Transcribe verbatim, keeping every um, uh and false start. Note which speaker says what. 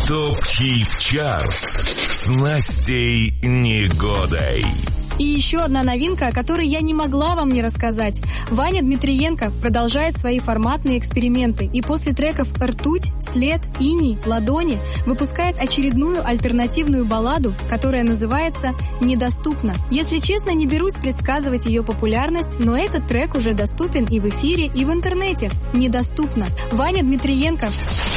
Speaker 1: ТОП-хит-чарт с Настей Негодой.
Speaker 2: И еще одна новинка, о которой я не могла вам не рассказать. Ваня Дмитриенко продолжает свои форматные эксперименты и после треков «Ртуть», «След», «Иней», «Ладони» выпускает очередную альтернативную балладу, которая называется «Недоступна». Если честно, не берусь предсказывать ее популярность, но этот трек уже доступен и в эфире, и в интернете. «Недоступна». Ваня Дмитриенко.